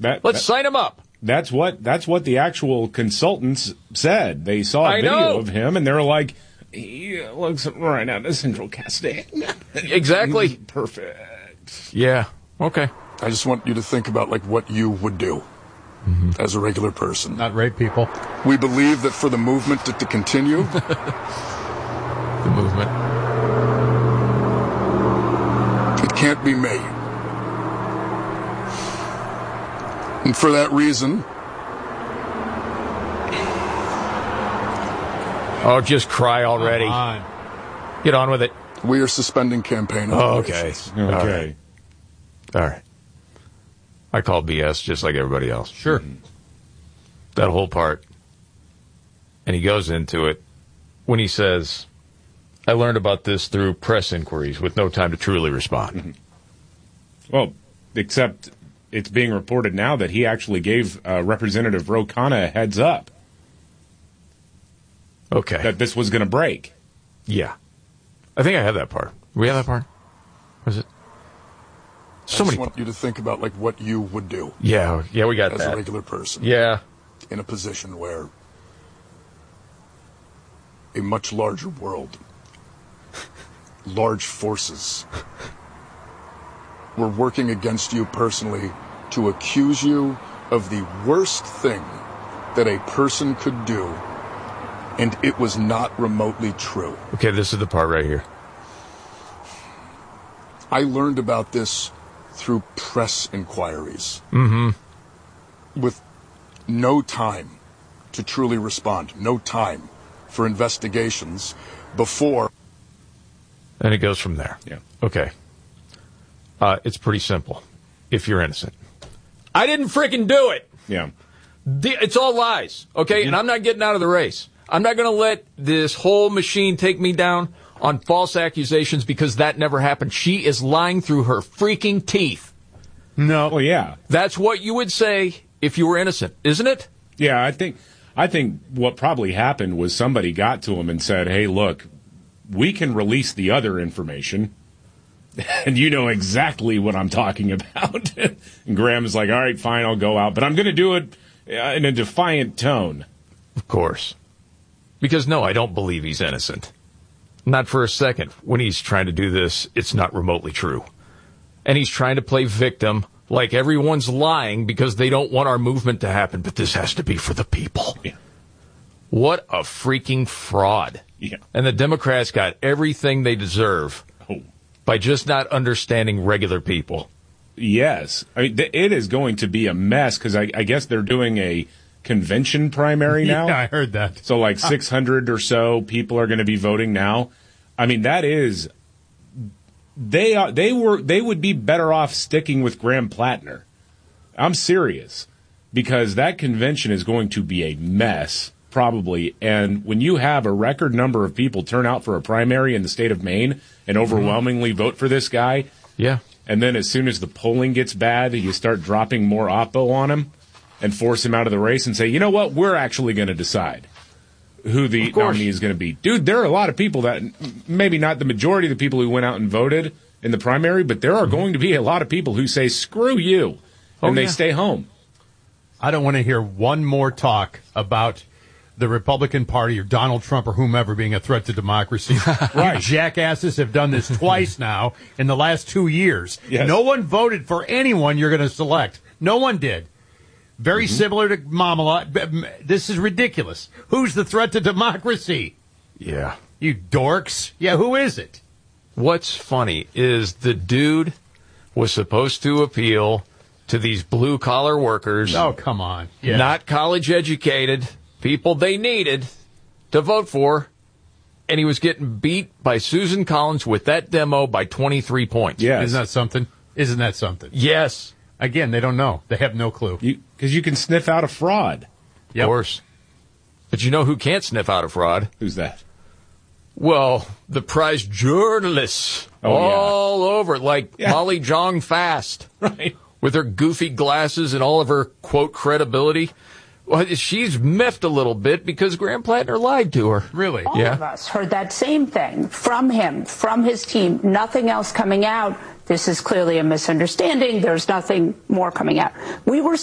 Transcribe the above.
Let's sign him up. That's what the actual consultants said. They saw a video of him, and they were like, he looks right out of Central Casting. Exactly. Perfect. Yeah. Okay. I just want you to think about what you would do as a regular person. Not rape people. We believe that for the movement to continue, the movement, it can't be me. And for that reason... Oh, just cry already. Get on with it. We are suspending campaign operations. Okay. All right. I call BS just like everybody else. Sure. That whole part. And he goes into it when he says, I learned about this through press inquiries with no time to truly respond. Mm-hmm. Well, except it's being reported now that he actually gave Representative Ro Khanna a heads up. Okay. That this was going to break. Yeah. I think I have that part. We have that part? Was it? I just want you to think about what you would do. Yeah, we got as that. As a regular person. Yeah. In a position where a much larger world, large forces, were working against you personally to accuse you of the worst thing that a person could do, and it was not remotely true. Okay, this is the part right here. I learned about this through press inquiries. With no time to truly respond, no time for investigations before. And it goes from there. Yeah. Okay. It's pretty simple. If you're innocent. I didn't freaking do it. Yeah. It's all lies. Okay? And I'm not getting out of the race. I'm not going to let this whole machine take me down on false accusations because that never happened. She is lying through her freaking teeth. No. Well, yeah. That's what you would say if you were innocent, isn't it? Yeah, I think what probably happened was somebody got to him and said, hey, look, we can release the other information, and you know exactly what I'm talking about. And Graham is like, all right, fine, I'll go out, but I'm going to do it in a defiant tone. Of course. Because, no, I don't believe he's innocent. Not for a second. When he's trying to do this, it's not remotely true. And he's trying to play victim like everyone's lying because they don't want our movement to happen, but this has to be for the people. Yeah. What a freaking fraud. Yeah. And the Democrats got everything they deserve by just not understanding regular people. Yes. I mean, it is going to be a mess because I guess they're doing a convention primary now. Yeah, I heard that. So 600 or so people are going to be voting now. I mean, that is... They would be better off sticking with Graham Plattner. I'm serious, because that convention is going to be a mess, probably. And when you have a record number of people turn out for a primary in the state of Maine and overwhelmingly vote for this guy, yeah, and then as soon as the polling gets bad, you start dropping more oppo on him and force him out of the race and say, you know what, we're actually going to decide who the nominee is going to be. Dude, there are a lot of people that, maybe not the majority of the people who went out and voted in the primary, but there are going to be a lot of people who say, screw you, and they stay home. I don't want to hear one more talk about the Republican Party or Donald Trump or whomever being a threat to democracy. Right. You jackasses have done this twice now in the last 2 years. Yes. No one voted for anyone you're going to select. No one did. Very similar to Mamala. This is ridiculous. Who's the threat to democracy? Yeah. You dorks. Yeah, who is it? What's funny is the dude was supposed to appeal to these blue-collar workers. Oh, come on. Yeah. Not college-educated, people they needed to vote for, and he was getting beat by Susan Collins with that demo by 23 points. Yes. Isn't that something? Isn't that something? Yes. Again, they don't know. They have no clue. Because you can sniff out a fraud. Of course. But you know who can't sniff out a fraud? Who's that? Well, the prize journalists all over it, like Molly Jong Fast, right, with her goofy glasses and all of her, quote, credibility. Well, she's miffed a little bit because Graham Plattner lied to her. Really? All of us heard that same thing from him, from his team, nothing else coming out. This is clearly a misunderstanding. There's nothing more coming out. We were